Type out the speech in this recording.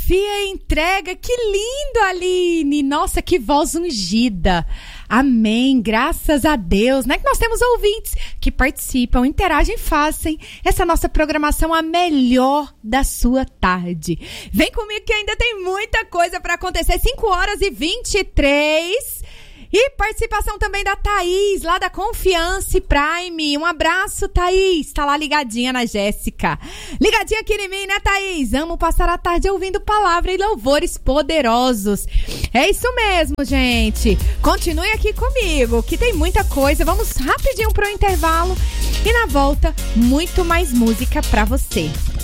confia e entrega. Que lindo, Aline! Nossa, que voz ungida. Amém, graças a Deus, né? Que nós temos ouvintes que participam, interagem, fazem essa nossa programação a melhor da sua tarde. Vem comigo que ainda tem muita coisa para acontecer. 5h23. E participação também da Thaís, lá da Confiance Prime. Um abraço, Thaís. Tá lá ligadinha na Jéssica. Ligadinha aqui em mim, né, Thaís? Amo passar a tarde ouvindo palavra e louvores poderosos. É isso mesmo, gente. Continue aqui comigo, que tem muita coisa. Vamos rapidinho pro intervalo. E na volta, muito mais música pra você.